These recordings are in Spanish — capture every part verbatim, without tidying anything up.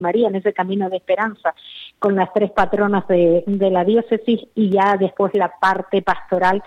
María, en ese camino de esperanza, con las tres patronas de, de la diócesis, y ya después la parte pastoral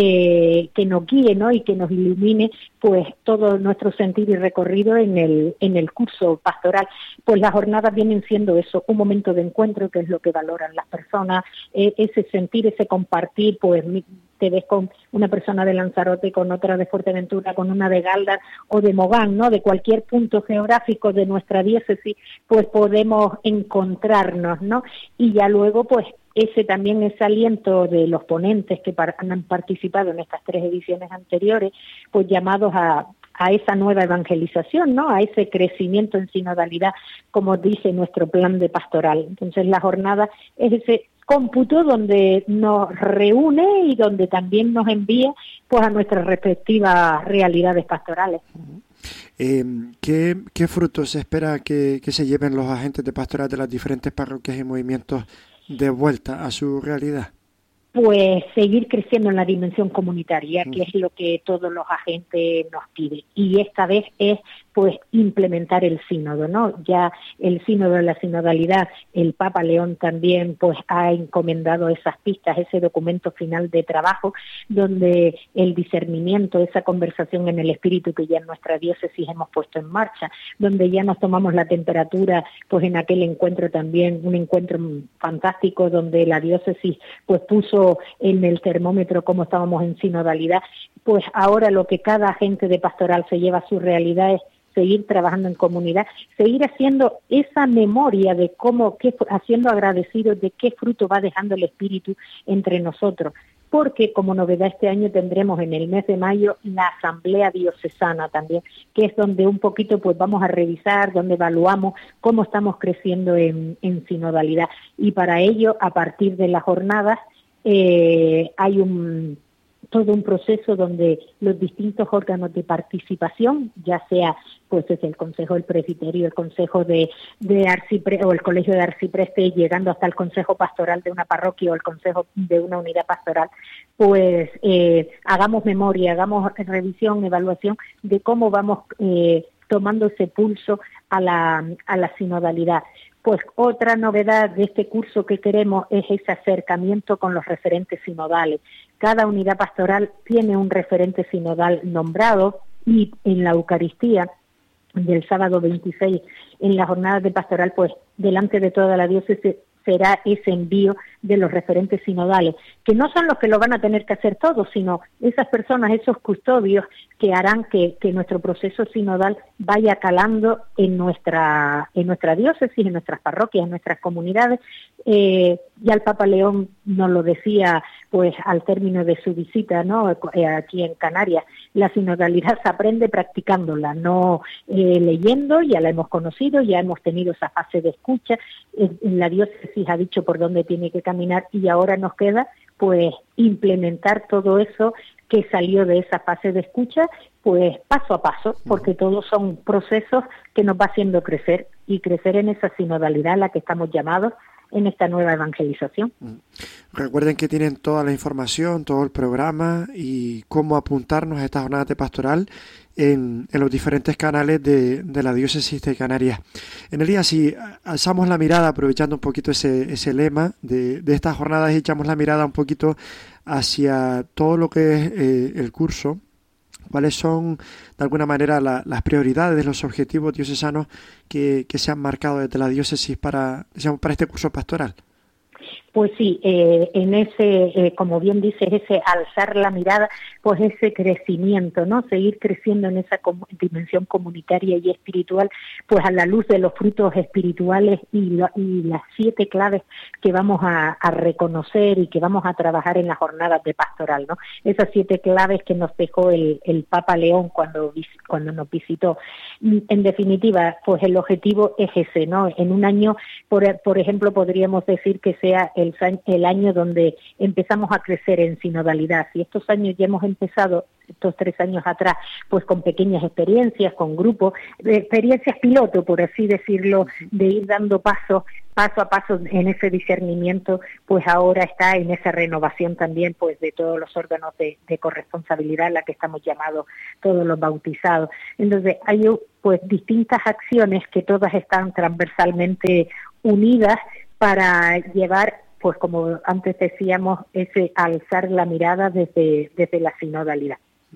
eh, que nos guíe, ¿no? Y que nos ilumine pues todo nuestro sentir y recorrido en el, en el curso pastoral. Pues las jornadas vienen siendo eso, un momento de encuentro, que es lo que valoran las personas, eh, ese sentir, ese compartir, pues te ves con una persona de Lanzarote, con otra de Fuerteventura, con una de Galdar o de Mogán, ¿no? De cualquier punto geográfico de nuestra diócesis, pues podemos encontrarnos, ¿no? Y ya luego, pues, ese también ese aliento de los ponentes que par- han participado en estas tres ediciones anteriores, pues llamados a, a esa nueva evangelización, ¿no? A ese crecimiento en sinodalidad, como dice nuestro plan de pastoral. Entonces la jornada es ese cómputo donde nos reúne y donde también nos envía pues a nuestras respectivas realidades pastorales. Eh, ¿qué, ¿Qué frutos se espera que, que se lleven los agentes de pastoral de las diferentes parroquias y movimientos de vuelta a su realidad? Pues seguir creciendo en la dimensión comunitaria, que es lo que todos los agentes nos piden. Y esta vez es pues implementar el sínodo, ¿no? Ya el sínodo de la sinodalidad, el Papa León también pues ha encomendado esas pistas, ese documento final de trabajo, donde el discernimiento, esa conversación en el espíritu que ya en nuestra diócesis hemos puesto en marcha, donde ya nos tomamos la temperatura, pues en aquel encuentro también, un encuentro fantástico donde la diócesis pues puso en el termómetro cómo estábamos en sinodalidad. Pues ahora lo que cada agente de pastoral se lleva a su realidad es seguir trabajando en comunidad, seguir haciendo esa memoria de cómo, qué, haciendo agradecidos de qué fruto va dejando el Espíritu entre nosotros, porque como novedad este año tendremos en el mes de mayo la Asamblea Diocesana también, que es donde un poquito pues vamos a revisar, donde evaluamos cómo estamos creciendo en, en sinodalidad, y para ello, a partir de las jornadas, eh, hay un todo un proceso donde los distintos órganos de participación, ya sea pues desde el Consejo del Presbiterio, el Consejo de, de Arcipre, o el Colegio de Arcipreste, llegando hasta el Consejo Pastoral de una parroquia o el Consejo de una unidad pastoral, pues eh, hagamos memoria, hagamos revisión, evaluación de cómo vamos eh, tomando ese pulso a la, a la sinodalidad. Pues otra novedad de este curso que queremos es ese acercamiento con los referentes sinodales. Cada unidad pastoral tiene un referente sinodal nombrado, y en la Eucaristía del sábado veintiséis, en las jornadas de pastoral, pues delante de toda la diócesis será ese envío de los referentes sinodales, que no son los que lo van a tener que hacer todos, sino esas personas, esos custodios que harán que, que nuestro proceso sinodal vaya calando en nuestra en nuestra diócesis, en nuestras parroquias, en nuestras comunidades. Eh, ya el Papa León nos lo decía pues al término de su visita, ¿no? Eh, aquí en Canarias, la sinodalidad se aprende practicándola, no eh, leyendo. Ya la hemos conocido, ya hemos tenido esa fase de escucha, en, en la diócesis ha dicho por dónde tiene que caminar, y ahora nos queda pues implementar todo eso que salió de esa fase de escucha, pues paso a paso, porque todos son procesos que nos va haciendo crecer, y crecer en esa sinodalidad a la que estamos llamados en esta nueva evangelización. Recuerden que tienen toda la información, todo el programa y cómo apuntarnos a estas jornadas de pastoral en, en los diferentes canales de, de la diócesis de Canarias. Enelia, si alzamos la mirada, aprovechando un poquito ese, ese lema de, de estas jornadas, y echamos la mirada un poquito hacia todo lo que es eh, el curso, ¿cuáles son, de alguna manera, la, las prioridades, los objetivos diocesanos que, que se han marcado desde la diócesis para, digamos, para este curso pastoral? Pues sí, eh, en ese, eh, como bien dices, ese alzar la mirada, pues ese crecimiento, ¿no? Seguir creciendo en esa com- dimensión comunitaria y espiritual, pues a la luz de los frutos espirituales y, lo, y las siete claves que vamos a, a reconocer y que vamos a trabajar en las jornadas de pastoral, ¿no? Esas siete claves que nos dejó el, el Papa León cuando, cuando nos visitó. En definitiva, pues el objetivo es ese, ¿no? En un año, por, por ejemplo, podríamos decir que sea el, el año donde empezamos a crecer en sinodalidad. Y estos años ya hemos empezado, estos tres años atrás, pues con pequeñas experiencias, con grupos, experiencias piloto, por así decirlo, de ir dando pasos, paso a paso en ese discernimiento, pues ahora está en esa renovación también, pues de todos los órganos de, de corresponsabilidad a la que estamos llamados todos los bautizados. Entonces hay pues distintas acciones que todas están transversalmente unidas para llevar, pues como antes decíamos, ese alzar la mirada desde, desde la sinodalidad.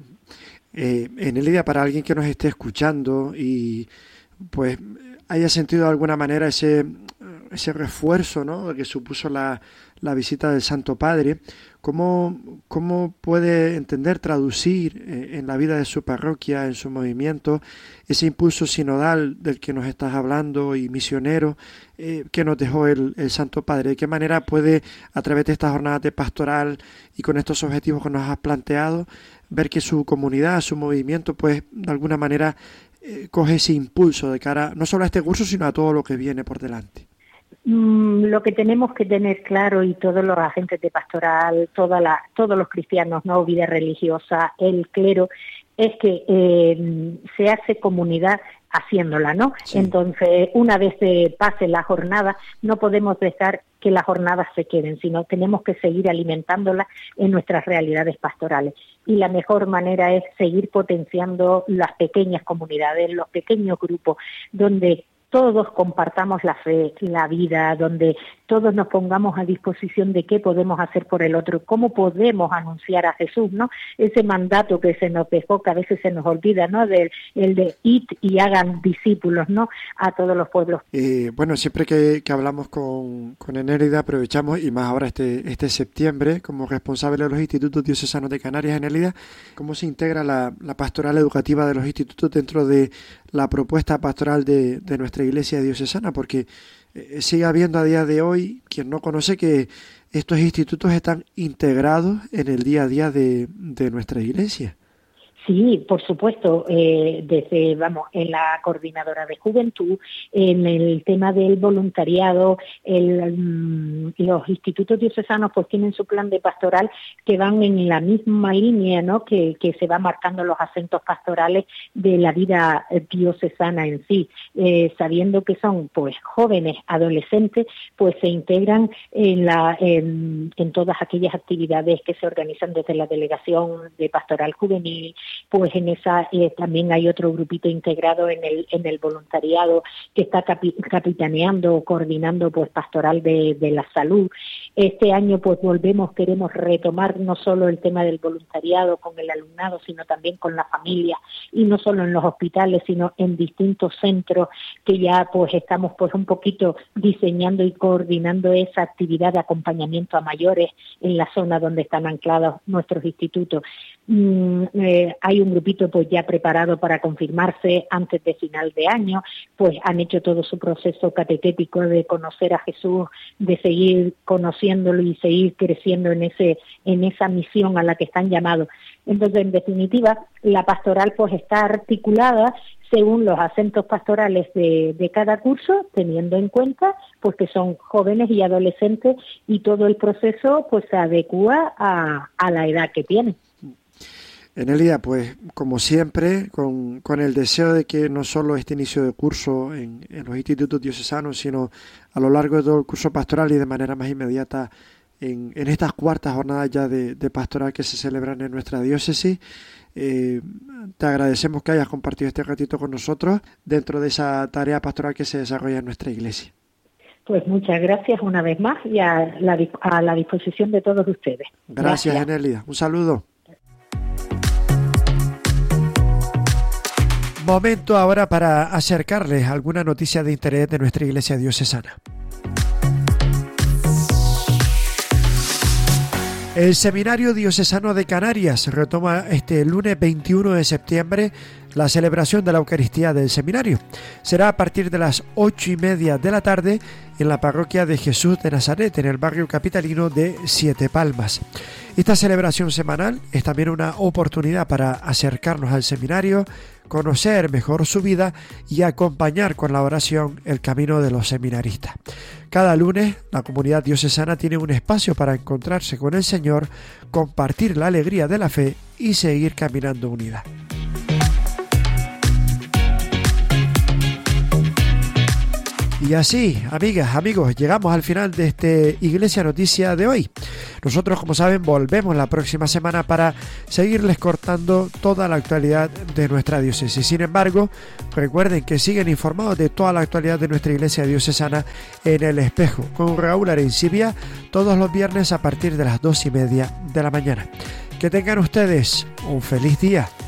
Eh, Enélida, para alguien que nos esté escuchando y pues haya sentido de alguna manera ese, ese refuerzo, ¿no?, que supuso la, la visita del Santo Padre, ¿cómo, cómo puede entender, traducir eh, en la vida de su parroquia, en su movimiento, ese impulso sinodal del que nos estás hablando y misionero eh, que nos dejó el, el Santo Padre? ¿De qué manera puede, a través de estas jornadas de pastoral y con estos objetivos que nos has planteado, ver que su comunidad, su movimiento, pues de alguna manera eh, coge ese impulso de cara no solo a este curso, sino a todo lo que viene por delante? Mm, lo que tenemos que tener claro, y todos los agentes de pastoral, toda la, todos los cristianos, no vida religiosa, el clero, es que eh, se hace comunidad haciéndola, ¿no? Sí. Entonces, una vez se pase la jornada, no podemos dejar que las jornadas se queden, sino tenemos que seguir alimentándolas en nuestras realidades pastorales. Y la mejor manera es seguir potenciando las pequeñas comunidades, los pequeños grupos, donde todos compartamos la fe, la vida, donde todos nos pongamos a disposición de qué podemos hacer por el otro, cómo podemos anunciar a Jesús, ¿no? Ese mandato que se nos dejó, que a veces se nos olvida, ¿no? De, el de id y hagan discípulos, ¿no?, a todos los pueblos. Eh, bueno, siempre que, que hablamos con, con Enélida aprovechamos, y más ahora este, este septiembre, como responsable de los Institutos Diocesanos de Canarias. Enélida, ¿cómo se integra la, la pastoral educativa de los institutos dentro de la propuesta pastoral de, de nuestra Iglesia diocesana? Porque eh, sigue habiendo a día de hoy quien no conoce que estos institutos están integrados en el día a día de, de nuestra Iglesia. Sí, por supuesto, eh, desde, vamos, en la coordinadora de juventud, en el tema del voluntariado, el, um, los institutos diocesanos pues tienen su plan de pastoral que van en la misma línea, ¿no?, que, que se va marcando los acentos pastorales de la vida diocesana en sí, eh, sabiendo que son pues jóvenes, adolescentes, pues se integran en, la, en, en todas aquellas actividades que se organizan desde la Delegación de Pastoral Juvenil. Pues en esa eh, también hay otro grupito integrado en el en el voluntariado que está capi, capitaneando o coordinando pues pastoral de, de la salud. Este año pues volvemos, queremos retomar no solo el tema del voluntariado con el alumnado, sino también con la familia, y no solo en los hospitales, sino en distintos centros que ya pues estamos pues un poquito diseñando y coordinando esa actividad de acompañamiento a mayores en la zona donde están anclados nuestros institutos. Mm, eh, hay un grupito pues ya preparado para confirmarse antes de final de año, pues han hecho todo su proceso catequético de conocer a Jesús, de seguir conociéndolo y seguir creciendo en ese en esa misión a la que están llamados. Entonces, en definitiva, la pastoral pues está articulada según los acentos pastorales de, de cada curso, teniendo en cuenta pues que son jóvenes y adolescentes, y todo el proceso pues se adecúa a, a la edad que tienen. Enélida, pues como siempre, con, con el deseo de que no solo este inicio de curso en, en los institutos diocesanos, sino a lo largo de todo el curso pastoral y de manera más inmediata en, en estas cuartas jornadas ya de, de pastoral que se celebran en nuestra diócesis, eh, te agradecemos que hayas compartido este ratito con nosotros dentro de esa tarea pastoral que se desarrolla en nuestra iglesia. Pues muchas gracias una vez más y a la, a la disposición de todos ustedes. Gracias, gracias. Enélida. Un saludo. Momento ahora para acercarles alguna noticia de interés de nuestra iglesia diocesana. El Seminario Diocesano de Canarias retoma este lunes veintiuno de septiembre la celebración de la Eucaristía del Seminario. Será a partir de las ocho y media de la tarde en la parroquia de Jesús de Nazaret, en el barrio capitalino de Siete Palmas. Esta celebración semanal es también una oportunidad para acercarnos al seminario, conocer mejor su vida y acompañar con la oración el camino de los seminaristas. Cada lunes la comunidad diocesana tiene un espacio para encontrarse con el Señor, compartir la alegría de la fe y seguir caminando unida. Y así, amigas, amigos, llegamos al final de este Iglesia Noticia de hoy. Nosotros, como saben, volvemos la próxima semana para seguirles cortando toda la actualidad de nuestra diócesis. Sin embargo, recuerden que siguen informados de toda la actualidad de nuestra Iglesia Diocesana en El Espejo, con Raúl Arencibia, todos los viernes a partir de las dos y media de la mañana. Que tengan ustedes un feliz día.